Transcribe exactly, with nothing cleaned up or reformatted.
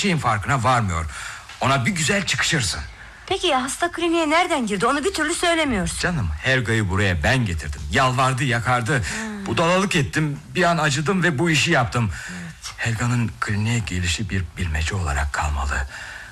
şeyin farkına varmıyor. Ona bir güzel çıkışırsın. Peki ya hasta kliniğe nereden girdi, onu bir türlü söylemiyorsun. Canım, Helga'yı buraya ben getirdim. Yalvardı yakardı, hmm. budalalık ettim. Bir an acıdım ve bu işi yaptım. Evet. Helga'nın kliniğe gelişi bir bilmece olarak kalmalı.